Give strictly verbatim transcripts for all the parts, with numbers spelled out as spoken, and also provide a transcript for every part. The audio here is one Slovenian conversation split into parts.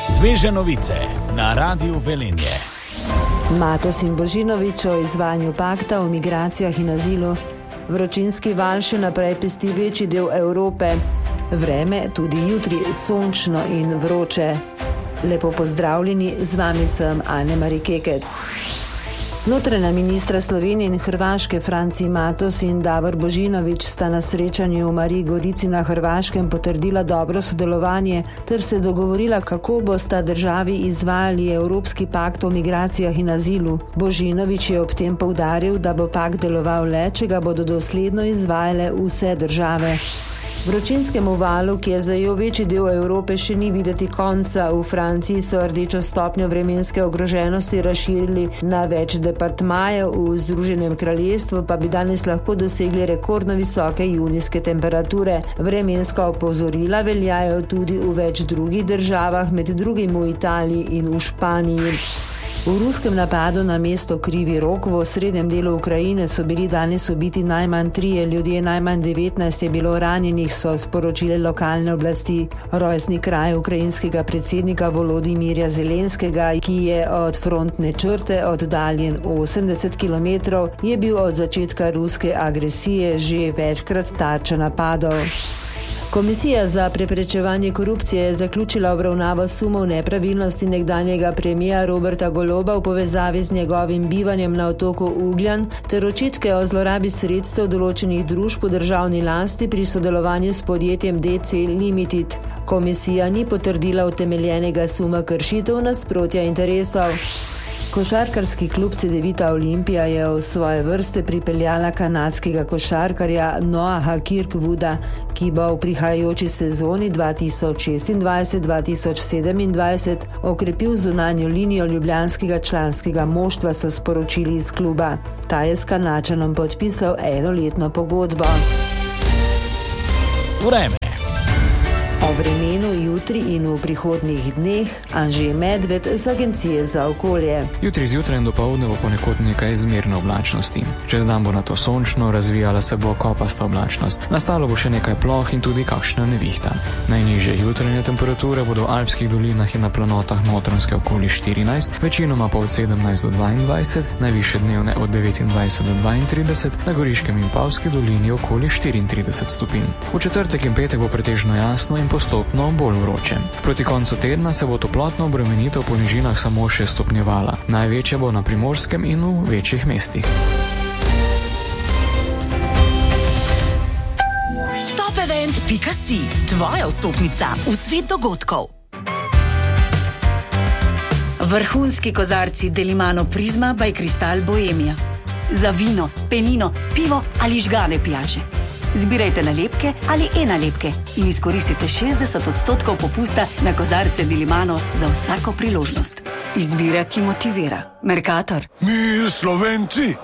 Sveže novice na Radiu Velenje. Matos in Božinović o izvajanju pakta o migracijah in azilu. Vročinski val še naprej pesti večji del Evrope. Vreme tudi jutri sončno in vroče. Lepo pozdravljeni, z vami sem Ane-Mari Kekec. Notranja ministra Slovenije in Hrvaške Franci Matos in Davor Božinović sta na srečanju v Mariji Gorici na Hrvaškem potrdila dobro sodelovanje ter se dogovorila, kako bosta državi izvajali Evropski pakt o migracijah in azilu. Božinović je ob tem poudaril, da bo pakt deloval le, če ga bodo dosledno izvajale vse države. Vročinskemu valu, ki je zajel večji del Evrope, še ni videti konca. V Franciji so rdečo stopnjo vremenske ogroženosti razširili na več departmajev, v Združenem kraljestvu pa bi danes lahko dosegli rekordno visoke junijske temperature. Vremenska opozorila veljajo tudi v več drugih državah, med drugim v Italiji in v Španiji. V ruskem napadu na mesto Krivi Rog v osrednjem delu Ukrajine so bili danes ubiti najmanj trije ljudje, najmanj devetnajst je bilo ranjenih, so sporočile lokalne oblasti. Rojstni kraj ukrajinskega predsednika Volodimirja Zelenskega, ki je od frontne črte oddaljen osemdeset kilometrov, je bil od začetka ruske agresije že večkrat tarča napadov. Komisija za preprečevanje korupcije je zaključila obravnavo sumov nepravilnosti nekdanjega premiera Roberta Goloba v povezavi z njegovim bivanjem na otoku Ugljan ter očitke o zlorabi sredstev določenih družb v državni lasti pri sodelovanju s podjetjem D C Limited. Komisija ni potrdila utemeljenega suma kršitev nasprotja interesov. Košarkarski klub Cedevita Olimpija je v svoje vrste pripeljala kanadskega košarkarja Noaha Kirkwooda, ki bo v prihajajoči sezoni dva tisoč šestindvajset dva tisoč sedemindvajset okrepil zunanjo linijo ljubljanskega članskega moštva, so sporočili iz kluba. Ta je s Kanadčanom podpisal enoletno pogodbo. Vreme. O vremenu jutri in v prihodnjih dneh Anže Medved z Agencije za okolje. Jutri zjutraj in dopoldne bo ponekod nekaj zmerne oblačnosti. Čez dan bo nato sončno, razvijala se bo kopasta oblačnost. Nastalo bo še nekaj ploh in tudi kakšna nevihta. Najnižje jutranje temperature bodo v alpskih dolinah in na planotah Notranjske okoli štirinajst, večinoma pa od sedemnajst do dvaindvajset, najvišje dnevne od devetindvajset do dvaintrideset, na Goriškem in Pavski dolini okoli štiriintrideset stopinj. V četrtek in petek bo pretežno jasno in postopno bolj vroče. Proti koncu tedna se bo toplotna obremenitev po nižinah samo še stopnjevala. Največja bo na Primorskem in v večjih mestih. Topevent pika si, tvoja vstopnica v svet dogodkov. Vrhunski kozarci Delimano Prizma by Kristal Bohemia. Za vino, penino, pivo ali žgane pijače. Zbirajte nalepke ali e-nalepke in izkoristite šestdeset odstotkov popusta na kozarce Delimano za vsako priložnost. Izbira, ki motivira. Mercator. Mi Slovenci.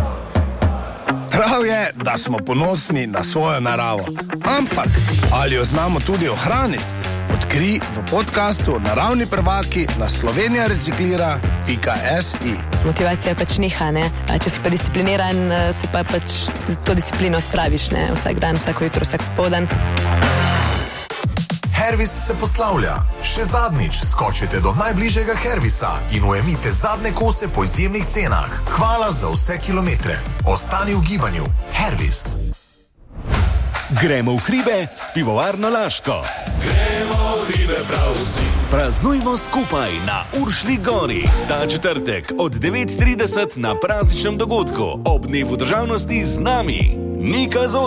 Prav je, da smo ponosni na svojo naravo. Ampak, ali jo znamo tudi ohraniti? Odkri v podcastu Naravni prvaki na slovenija reciklira pika si. Motivacija pač niha, ne? Če si pa discipliniran, se pa pač to disciplino spraviš, ne? Vsak dan, vsako jutro, vsak popoldan. Hervis se poslavlja. Še zadnjič skočite do najbližjega Hervisa in ujemite zadnje kose po izjemnih cenah. Hvala za vse kilometre. Ostani v gibanju. Hervis. Gremo v hribe s pivovarno Laško. Gremo v hribe prav vsi. Praznujmo skupaj na Uršlji gori. Ta četrtek od devet trideset na prazničnem dogodku ob dnevu državnosti z nami. Nika Zor.